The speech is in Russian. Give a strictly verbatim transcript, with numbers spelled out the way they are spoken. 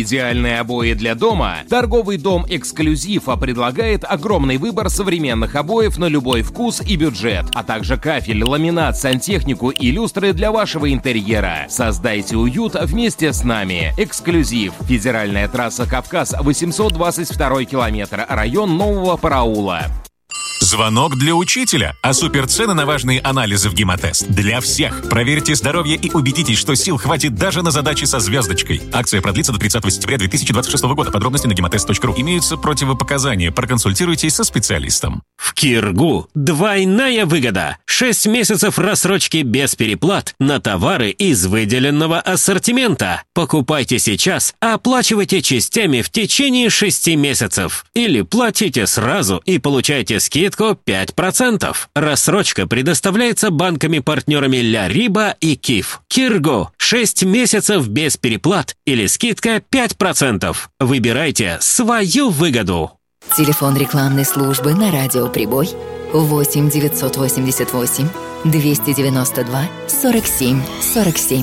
Идеальные обои для дома? Торговый дом «Эксклюзив» предлагает огромный выбор современных обоев на любой вкус и бюджет, а также кафель, ламинат, сантехнику и люстры для вашего интерьера. Создайте уют вместе с нами. «Эксклюзив». Федеральная трасса «Кавказ», восемьсот двадцать второй километр, район Нового Параула. Звонок для учителя, а суперцены на важные анализы в Гемотест для всех. Проверьте здоровье и убедитесь, что сил хватит даже на задачи со звездочкой. Акция продлится до тридцатого сентября две тысячи двадцать шестого года. Подробности на гемотест точка ру. Имеются противопоказания. Проконсультируйтесь со специалистом. В Киргу двойная выгода. шесть месяцев рассрочки без переплат на товары из выделенного ассортимента. Покупайте сейчас, а оплачивайте частями в течение шести месяцев. Или платите сразу и получайте скидку пять процентов. Рассрочка предоставляется банками-партнерами Ля Риба и Киф. Киргу. шесть месяцев без переплат или скидка пять процентов. Выбирайте свою выгоду. Телефон рекламной службы на радио «Прибой» восемь девятьсот восемьдесят восемь двести девяносто два сорок семь сорок семь.